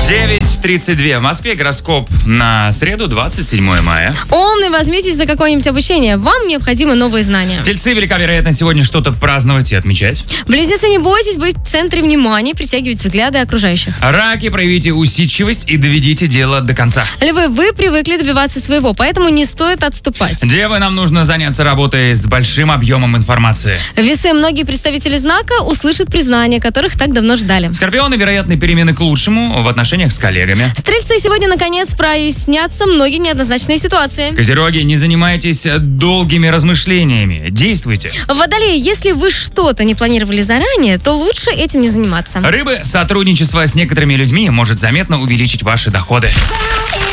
9:32 в Москве. Гороскоп на среду, 27 мая. Умный, возьмитесь за какое-нибудь обучение. Вам необходимы новые знания. Тельцы, велика вероятность сегодня что-то праздновать и отмечать. Близнецы, не бойтесь быть в центре внимания, притягивать взгляды окружающих. Раки, проявите усидчивость и доведите дело до конца. Львы, вы привыкли добиваться своего, поэтому не стоит отступать. Девы, нам нужно заняться работой с большим объемом информации. Весы, многие представители знака услышат признания, которых так давно ждали. Скорпионы, вероятны перемены к лучшему в отношениях с коллегами. Стрельцы, сегодня наконец прояснятся многие неоднозначные ситуации. Козероги, не занимайтесь долгими размышлениями. Действуйте. Водолеи, если вы что-то не планировали заранее, то лучше этим не заниматься. Рыбы, сотрудничество с некоторыми людьми может заметно увеличить ваши доходы.